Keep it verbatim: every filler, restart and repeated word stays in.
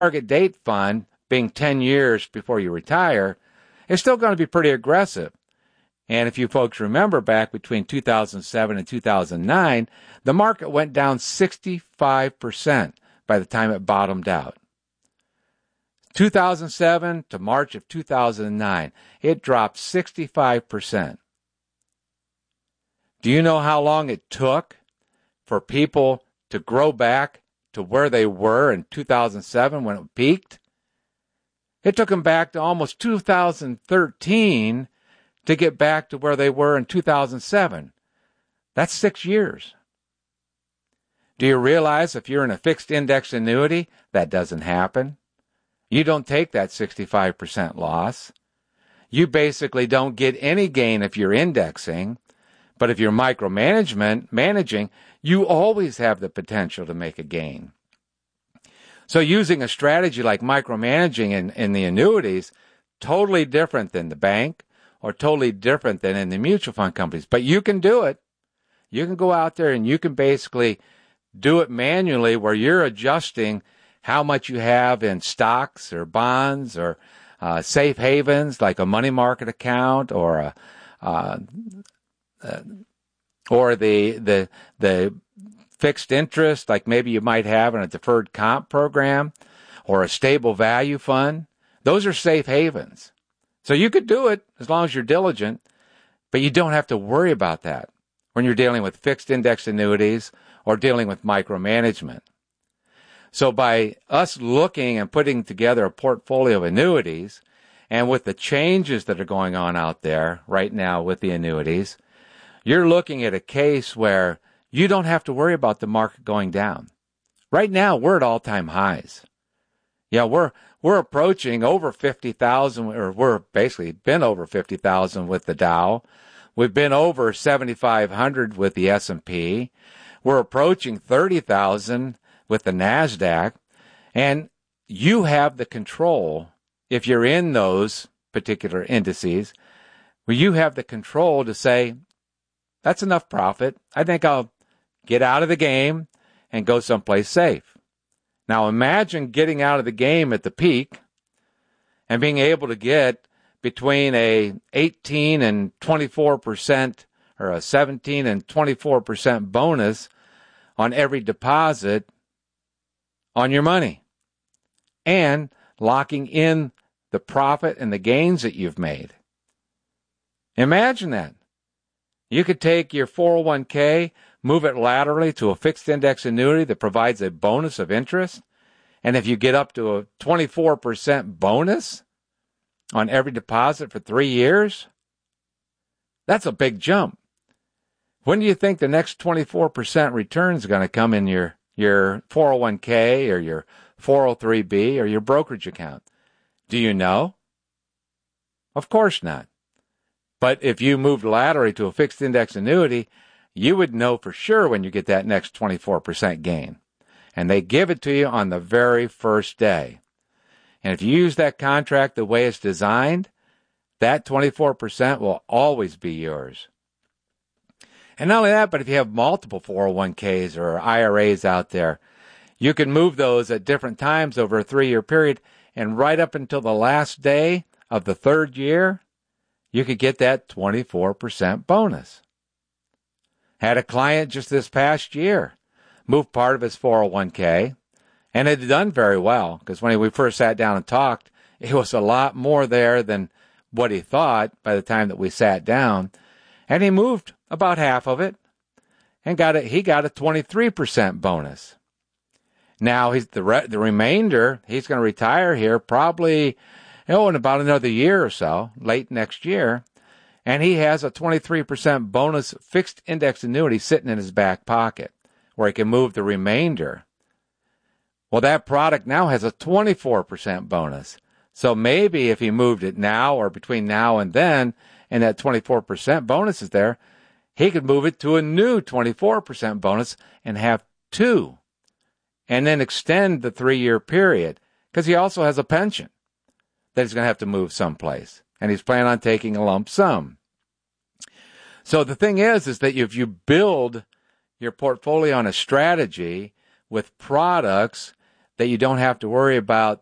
target date fund, being ten years before you retire, is still going to be pretty aggressive. And if you folks remember back between two thousand seven and two thousand nine, the market went down sixty-five percent by the time it bottomed out. two thousand seven to March of two thousand nine, it dropped sixty-five percent. Do you know how long it took for people to grow back to where they were in two thousand seven when it peaked? It took them back to almost two thousand thirteen to get back to where they were in two thousand seven. That's six years. Do you realize if you're in a fixed index annuity, that doesn't happen? You don't take that sixty-five percent loss. You basically don't get any gain if you're indexing. But if you're micromanagement, managing, you always have the potential to make a gain. So using a strategy like micromanaging in, in the annuities, totally different than the bank or totally different than in the mutual fund companies. But you can do it. You can go out there and you can basically do it manually where you're adjusting how much you have in stocks or bonds or uh, safe havens like a money market account or a uh, uh, or the the the fixed interest like maybe you might have in a deferred comp program or a stable value fund. Those are safe havens. So you could do it as long as you're diligent, but you don't have to worry about that when you're dealing with fixed index annuities or dealing with micromanagement. So by us looking and putting together a portfolio of annuities, and with the changes that are going on out there right now with the annuities, you're looking at a case where you don't have to worry about the market going down. Right now, we're at all-time highs. Yeah, we're we're approaching over fifty thousand, or we're basically been over fifty thousand with the Dow. We've been over seventy-five hundred with the S and P. We're approaching thirty thousand with the NASDAQ. And you have the control, if you're in those particular indices, where you have the control to say, that's enough profit. I think I'll get out of the game and go someplace safe. Now imagine getting out of the game at the peak and being able to get between a eighteen and twenty-four percent or a seventeen and twenty-four percent bonus on every deposit on your money and locking in the profit and the gains that you've made. Imagine that. You could take your four oh one k, move it laterally to a fixed index annuity that provides a bonus of interest. And if you get up to a twenty-four percent bonus on every deposit for three years, that's a big jump. When do you think the next twenty-four percent return is going to come in your, your four oh one k or your four oh three b or your brokerage account? Do you know? Of course not. But if you moved laterally to a fixed index annuity, you would know for sure when you get that next twenty-four percent gain. And they give it to you on the very first day. And if you use that contract the way it's designed, that twenty-four percent will always be yours. And not only that, but if you have multiple four oh one k's or I R As out there, you can move those at different times over a three-year period, and right up until the last day of the third year, you could get that twenty-four percent bonus. Had a client just this past year move part of his four oh one k, and it had done very well, because when we first sat down and talked, it was a lot more there than what he thought by the time that we sat down, and he moved about half of it, and got a, he got a twenty-three percent bonus. Now, he's the re, the remainder, he's going to retire here probably oh, in about another year or so, late next year, and he has a twenty-three percent bonus fixed index annuity sitting in his back pocket where he can move the remainder. Well, that product now has a twenty-four percent bonus. So maybe if he moved it now or between now and then, and that twenty-four percent bonus is there, he could move it to a new twenty-four percent bonus and have two, and then extend the three-year period, because he also has a pension that he's going to have to move someplace, and he's planning on taking a lump sum. So the thing is, is that if you build your portfolio on a strategy with products that you don't have to worry about